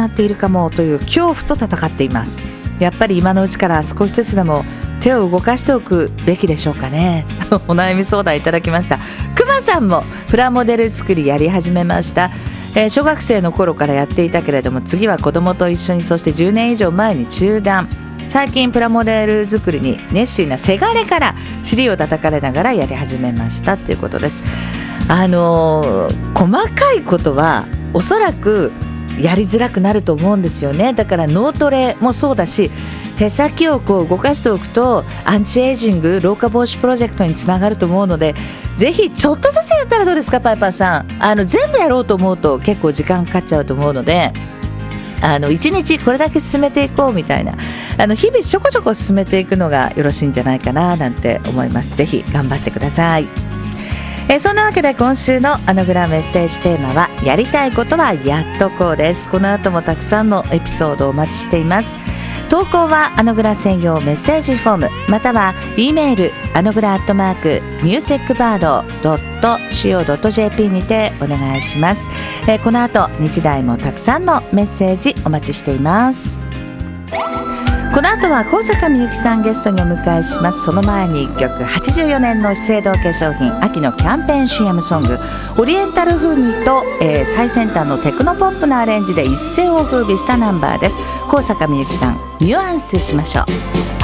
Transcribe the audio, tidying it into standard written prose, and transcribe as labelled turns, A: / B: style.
A: っているかもという恐怖と戦っています。やっぱり今のうちから少しずつでも手を動かしておくべきでしょうかねお悩み相談いただきました。くまさんもプラモデル作りやり始めました。小学生の頃からやっていたけれども、次は子供と一緒に、そして10年以上前に中断。最近プラモデル作りに熱心なせがれから尻を叩かれながらやり始めましたということです。細かいことはおそらくやりづらくなると思うんですよね。だから脳トレもそうだし、手先をこう動かしておくとアンチエイジング、老化防止プロジェクトにつながると思うので、ぜひちょっとずつやったらどうですか、パイパーさん。全部やろうと思うと結構時間かかっちゃうと思うので、1日これだけ進めていこうみたいな、日々ちょこちょこ進めていくのがよろしいんじゃないかななんて思います。ぜひ頑張ってください。そんなわけで今週のアノグラメッセージテーマは、やりたいことはやっとこうです。この後もたくさんのエピソードをお待ちしています。投稿はアノグラ専用メッセージフォーム、または E メールアノグラ@musicbird.co.jp にてお願いします。この後日大もたくさんのメッセージお待ちしています。この後は高坂みゆきさんゲストにお迎えします。その前に1曲、84年の資生堂化粧品秋のキャンペーン CM ソング、オリエンタル風味と、最先端のテクノポップなアレンジで一世を風靡したナンバーです。高坂みゆきさん、ニュアンスしましょう。